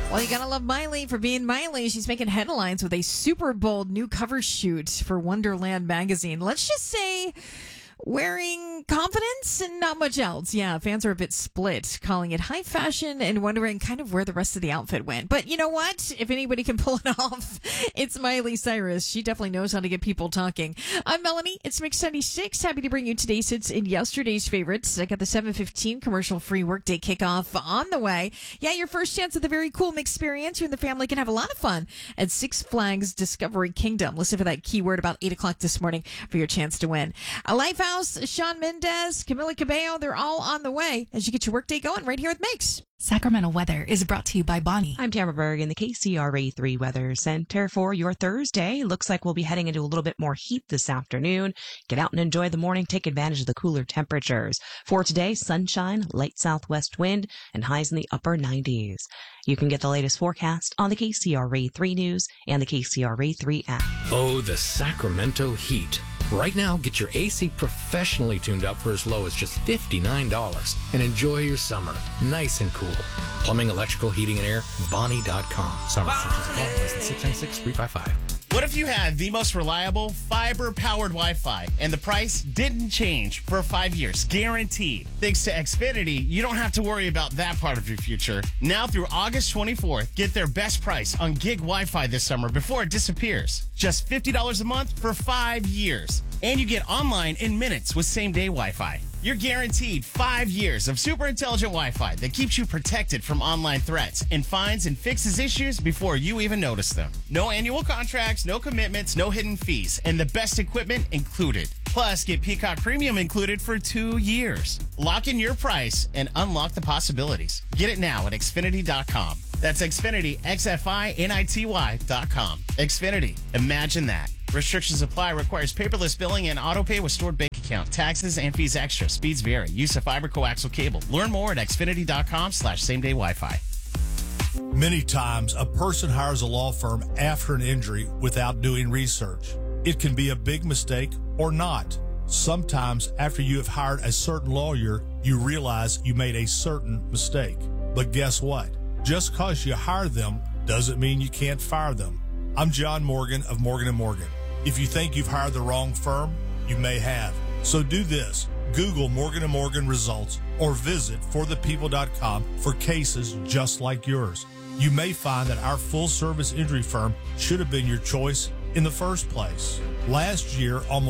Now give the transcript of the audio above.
Well, you gotta love Miley for being Miley. She's making headlines with a super bold new cover shoot for Wonderland magazine. Let's just say wearing confidence and not much else. Yeah, fans are a bit split, calling it high fashion and wondering kind of where the rest of the outfit went. But you know what? If anybody can pull it off, it's Miley Cyrus. She definitely knows how to get people talking. I'm Melanie. It's Mix 96. Happy to bring you today's hits and yesterday's favorites. I got the 7:15 commercial-free workday kickoff on the way. Yeah, your first chance at the very cool mix experience. You and the family can have a lot of fun at Six Flags Discovery Kingdom. Listen for that keyword about 8 o'clock this morning for your chance to win. A Lifehouse, Shawn Mendes, Camila Cabello, they're all on the way as you get your workday going right here with Mix. Sacramento weather is brought to you by Bonnie. I'm Tamara Berg in the KCRA 3 Weather Center for your Thursday. Looks like we'll be heading into a little bit more heat this afternoon. Get out and enjoy the morning. Take advantage of the cooler temperatures. For today, sunshine, light southwest wind, and highs in the upper 90s. You can get the latest forecast on the KCRA 3 News and the KCRA 3 app. Oh, the Sacramento heat. Right now, get your AC professionally tuned up for as low as just $59 and enjoy your summer nice and cool. Plumbing, electrical, heating, and air, Bonnie.com. Summer restrictions 696-355. What if you had the most reliable fiber-powered Wi-Fi and the price didn't change for 5 years, guaranteed? Thanks to Xfinity, you don't have to worry about that part of your future. Now through August 24th, get their best price on gig Wi-Fi this summer before it disappears. Just $50 a month for 5 years. And you get online in minutes with same-day Wi-Fi. You're guaranteed 5 years of super intelligent Wi-Fi that keeps you protected from online threats and finds and fixes issues before you even notice them. No annual contracts, no commitments, no hidden fees, and the best equipment included. Plus, get Peacock Premium included for 2 years. Lock in your price and unlock the possibilities. Get it now at Xfinity.com. That's Xfinity, XFINITY.com. Xfinity. Imagine that. Restrictions apply. Requires paperless billing and auto pay with stored bank account. Taxes and fees extra. Speeds vary. Use of fiber coaxial cable. Learn more at Xfinity.com/same-day Wi-Fi. Many times, a person hires a law firm after an injury without doing research. It can be a big mistake or not. Sometimes, after you have hired a certain lawyer, you realize you made a certain mistake. But guess what? Just because you hire them doesn't mean you can't fire them. I'm John Morgan of Morgan & Morgan. If you think you've hired the wrong firm, you may have. So do this. Google Morgan & Morgan results or visit forthepeople.com for cases just like yours. You may find that our full-service injury firm should have been your choice in the first place. Last year, almost